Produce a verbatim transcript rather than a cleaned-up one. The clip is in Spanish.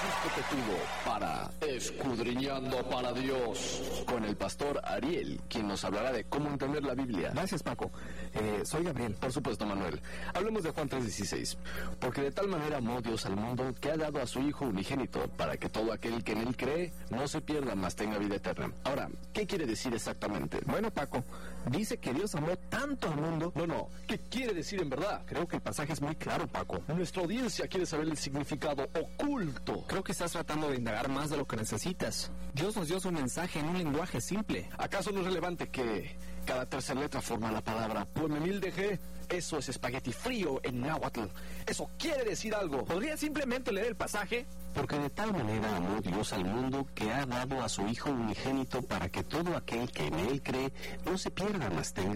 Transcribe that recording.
Cristo te tuvo para Escudriñando para Dios, con el pastor Ariel, quien nos hablará de cómo entender la Biblia. Gracias, Paco. Eh, soy Gabriel. Por supuesto, Manuel. Hablemos de Juan tres dieciséis. Porque de tal manera amó Dios al mundo que ha dado a su Hijo unigénito, para que todo aquel que en él cree no se pierda, mas tenga vida eterna. Ahora, ¿qué quiere decir exactamente? Bueno, Paco, dice que Dios amó tanto al mundo. No, no. ¿Qué quiere decir en verdad? Creo que el pasaje es muy claro, Paco. Nuestra audiencia quiere saber el significado oculto. Creo que estás tratando de indagar más de lo que necesitas. Dios nos dio su mensaje en un lenguaje simple. ¿Acaso no es relevante que cada tercera letra forma la palabra Puememildeje? Eso es espagueti frío en náhuatl. Eso quiere decir algo. ¿Podrías simplemente leer el pasaje? Porque de tal manera amó Dios al mundo que ha dado a su Hijo unigénito para que todo aquel que en él cree no se pierda, mas tenga